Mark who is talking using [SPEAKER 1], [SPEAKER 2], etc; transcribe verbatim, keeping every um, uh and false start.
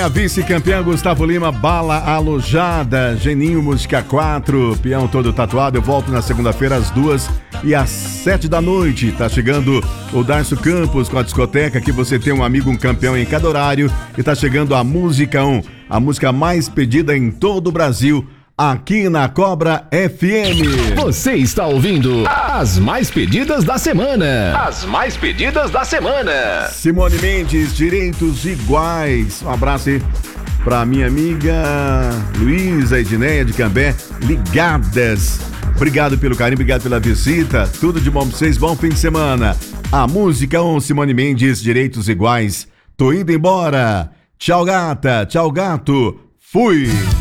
[SPEAKER 1] A vice-campeã Gustavo Lima, Bala Alojada, Geninho Música quatro, peão todo tatuado. Eu volto na segunda-feira às duas e às sete da noite. Tá chegando o Darcio Campos com a discoteca, que você tem um amigo, um campeão em cada horário. E tá chegando a Música um, a música mais pedida em todo o Brasil, aqui na Cobra F M.
[SPEAKER 2] Você está ouvindo as mais pedidas da semana. As mais pedidas da semana.
[SPEAKER 1] Simone Mendes, Direitos Iguais. Um abraço aí pra minha amiga Luísa Edneia de Cambé, ligadas. Obrigado pelo carinho, obrigado pela visita. Tudo de bom pra vocês, bom fim de semana. A música um, Simone Mendes, Direitos Iguais. Tô indo embora. Tchau, gata. Tchau, gato. Fui.